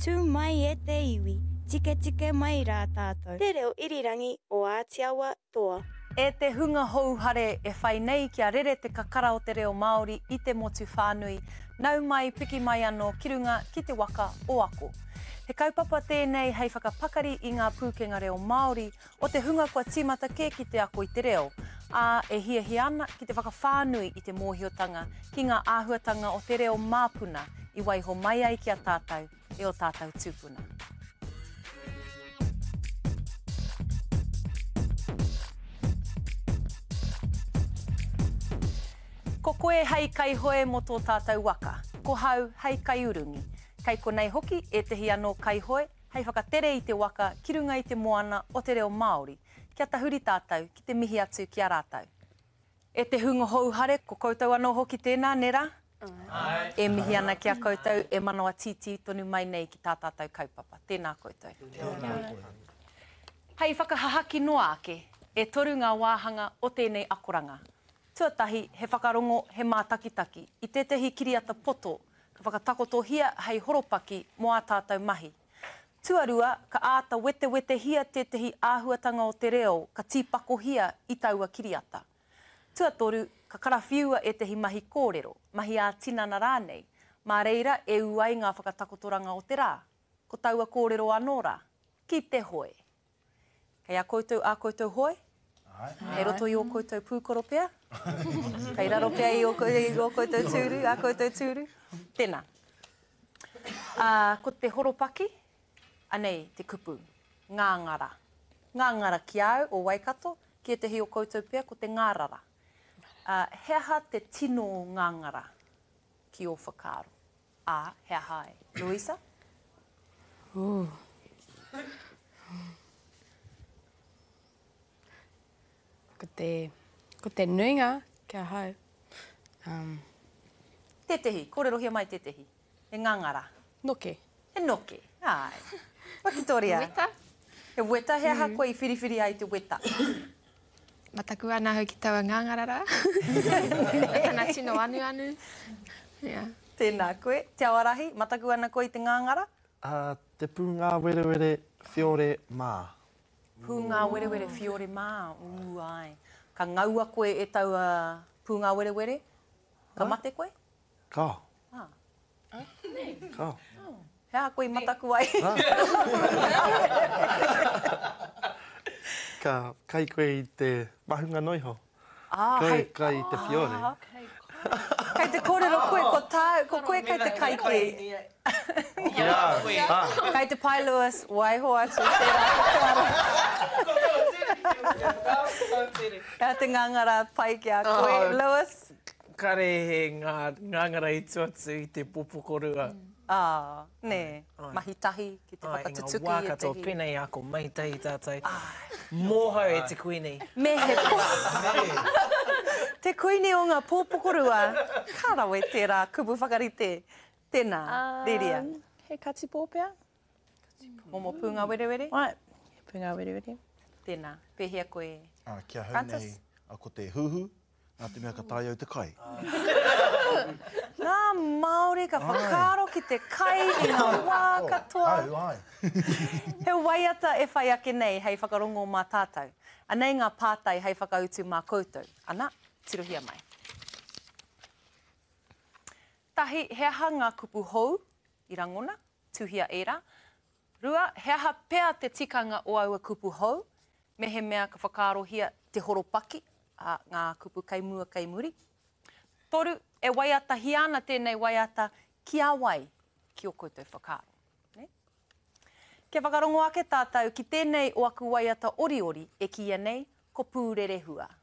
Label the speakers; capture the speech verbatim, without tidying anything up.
Speaker 1: Tū mai e te iwi, tike tike mai rā tātou. Te reo irirangi o Ātiawa toa.
Speaker 2: E te hunga houhare e whai nei kia rere te kakara o te reo Māori i te motu whānui, nau mai piki mai anō ki runga ki te waka o ako. He kaupapa tēnei hei whakapakari i ngā pūkenga reo Māori o te hunga kua tīmata kē ki te ako i te reo, a e hia hi ana ki te whakawhānui i te mōhiotanga ki ngā āhuatanga o te reo māpuna i waiho mai ai ki a tātou e o tātou tūpuna. Ko koe hei kai hoe mo tō tātou waka, ko hau hei kai urungi. Kei konei hoki e tehi anō kai hoe, hei whakatere i te waka ki runga i te moana o te reo Māori. Kia tahuri tātou ki te mihi atu ki a rātou. E te hunga houhare, ko koutou anō hoki tēnā, nera? Ai. E mihi ana ki a koutou, e manoa titi tonu mai nei ki tā tātou kaupapa. Tēnā koutou. Hei whakahahaki noa ake, e toru ngā wāhanga o tēnei akoranga. Tuatahi, he whakarongo he mātakitaki i tētahi kiriata poto, ka whakatakotohia hei horopaki mo a tātou mahi. Tuarua, ka āta wete wete hia tētahi āhuatanga o te reo, ka tīpakohia i taua kiriata. Tuatoru, ka karawhiua e tehi mahi kōrero, mahi a tinana rānei, mā reira e uai ngā whakatakotoranga o te rā, ko taua kōrero anō rā, ki te hoe. Kei a koutou a koutou hoe? E roto i o koutou pūkoro pia? Kei raro pia i o, i o koutou tūru, a koutou tūru? Tēnā. Uh, ko te horopaki, anei te kupu, ngāngara. Ngāngara ki au o Waikato, ki e tehi o koutou pia, ko te ngārara. Uh, he aha te tino ngāngara ki o whakaaro. A, he aha e. Louisa?
Speaker 3: Ooh. Ko te, ko te nuinga kia hau. Um,
Speaker 2: Tetehi, kōrero hia mai tetehi. E ngangara.
Speaker 3: Noke.
Speaker 2: E noke. Ai. Wakitoria.
Speaker 3: Weta.
Speaker 2: He weta, he aha koe i whiriwhiri ai te weta.
Speaker 3: Mataku ana hau ki taua ngangarara. Tana tino anu anu. Yeah.
Speaker 2: Tēnā koe. Te awarahi, mataku ana koe i te ngangara?
Speaker 4: Uh, te pūngā were were whiore mā.
Speaker 2: Pūngā were were whiore mā. Uu, ai. Ka ngaua koe e taua pūngā were were? Ka mate koe?
Speaker 4: Ka.
Speaker 2: Ah.
Speaker 4: Ka.
Speaker 2: Oh. He aha koe i mataku ai.
Speaker 4: Ka kai koe i te mahunga noiho.
Speaker 2: Ah,
Speaker 4: kai,
Speaker 2: hei.
Speaker 4: kai i te whiore.
Speaker 2: Ah, kei te kōrero koe, ko, tā, ko koe kei te kai koe.
Speaker 4: Yeah.
Speaker 2: Kei te pai Lewis, waiho atu, tērā. Kei te ngangara pai ki a koe,
Speaker 5: Oh.
Speaker 2: Lewis.
Speaker 5: Kare he ngā ngangara i tuatu i te popokorua.
Speaker 2: Ah, ne,
Speaker 5: Ai.
Speaker 2: mahi tahi ki te whakatutuki
Speaker 5: Ai, ngā wākato
Speaker 2: tehi.
Speaker 5: penei ako mai tahi tātai. Mōhau e te kuini.
Speaker 2: Me he po... te koine o ngā pōpokorua, kārawe tērā kupu whakarite. Tēnā, Liria.
Speaker 6: He kati pōpea.
Speaker 2: Momo pūngā were were?
Speaker 6: Right. He pūngā were were.
Speaker 2: Tēnā, pēhea koe.
Speaker 7: Ah, kia hau
Speaker 2: Francis?
Speaker 7: nei, a ko te huhu, nā te mea ka tai au te kai.
Speaker 2: Ngā Māori ka whakaaro ki te kai i ngā wā katoa.
Speaker 7: Au, ai.
Speaker 2: He waiata e whai ake nei hei whakarongo mā tātou. Anei ngā pātai hei whakautu mā koutou. Ana, tirohia mai. Tahi, he aha ngā kupu hou i rangona, tuhia era. Rua, he aha pea te tikanga o aua kupu hou, me he mea ka whakaarohia te horopaki, a ngā kupu kaimua kaimuri. Toru, e waiata hi ana tēnei waiata ki a wai ki o koutou whakaaro. Ne? Ke whakarongo ake tātou ki tēnei o aku waiata ori ori e kia nei ko pūrere hua.